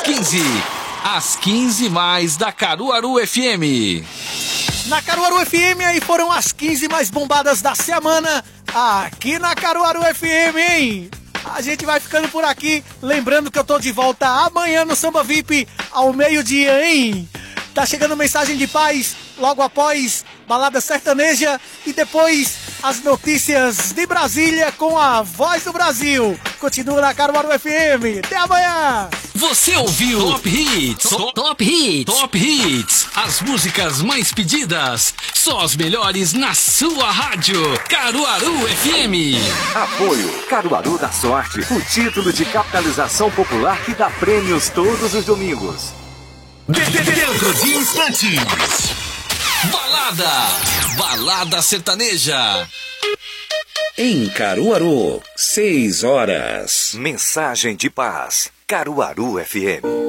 15. As 15 mais da Caruaru FM. Na Caruaru FM aí foram as 15 mais bombadas da semana aqui na Caruaru FM, hein? A gente vai ficando por aqui, lembrando que eu tô de volta amanhã no Samba VIP ao meio-dia, hein? Tá chegando mensagem de paz logo após Balada Sertaneja e depois as notícias de Brasília com a Voz do Brasil. Continua na Caruaru FM. Até amanhã! Você ouviu Top Hits. Top Hits. Top Hits. As músicas mais pedidas. Só as melhores na sua rádio. Caruaru FM. Apoio Caruaru da Sorte. O título de capitalização popular que dá prêmios todos os domingos. Dentro de instantes. Balada sertaneja. Em Caruaru, 6 horas. Mensagem de paz. Caruaru FM.